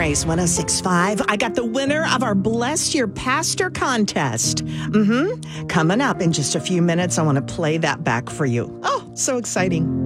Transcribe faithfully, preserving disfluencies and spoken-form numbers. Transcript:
Praise one oh six point five. I got the winner of our Bless Your Pastor contest. Mm-hmm. Coming up in just a few minutes, I want to play that back for you. Oh, so exciting.